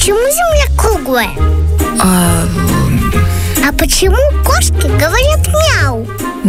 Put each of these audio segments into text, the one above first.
почему Земля круглая? А почему кошки говорят мяу?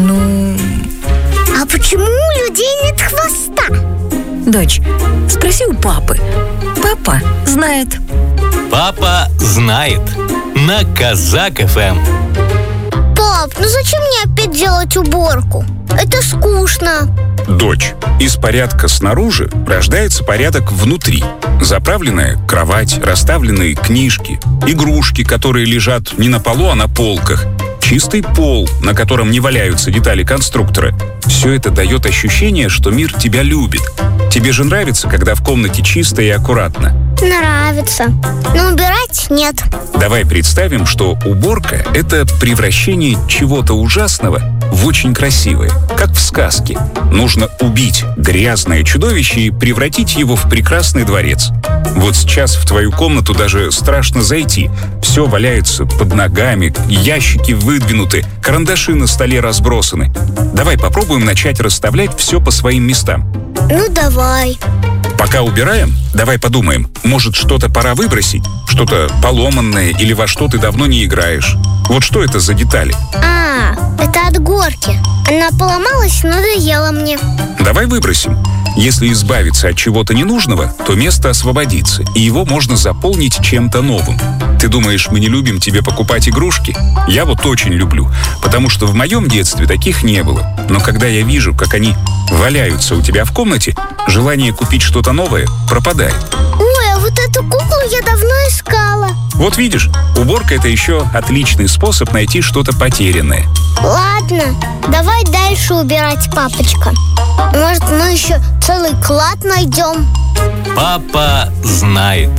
А почему у людей нет хвоста? Дочь, спроси у папы. Папа знает. Папа знает. На Казак ФМ. Пап, ну зачем мне опять делать уборку? Это скучно. Дочь, из порядка снаружи рождается порядок внутри. Заправленная кровать, расставленные книжки, игрушки, которые лежат не на полу, а на полках, чистый пол, на котором не валяются детали конструктора. Все это дает ощущение, что мир тебя любит. Тебе же нравится, когда в комнате чисто и аккуратно? Нравится, но убирать нет. Давай представим, что уборка — это превращение чего-то ужасного в очень красивое, как в сказке. Нужно убить грязное чудовище и превратить его в прекрасный дворец. Вот сейчас в твою комнату даже страшно зайти. Все валяется под ногами, ящики выдвинуты, карандаши на столе разбросаны. Давай попробуем начать расставлять все по своим местам. Ну, давай. Пока убираем, давай подумаем, может, что-то пора выбросить? Что-то поломанное или во что ты давно не играешь? Вот что это за детали? Это от горки. Она поломалась, надоела мне. Давай выбросим. Если избавиться от чего-то ненужного, то место освободится, и его можно заполнить чем-то новым. Ты думаешь, мы не любим тебе покупать игрушки? Я вот очень люблю, потому что в моем детстве таких не было. Но когда я вижу, как они валяются у тебя в комнате, желание купить что-то новое пропадает. Ой, а вот эту куклу я давно искала. Вот видишь, уборка — это еще отличный способ найти что-то потерянное. Ладно, давай дальше убирать, папочка. Может, мы еще целый клад найдем? Папа знает.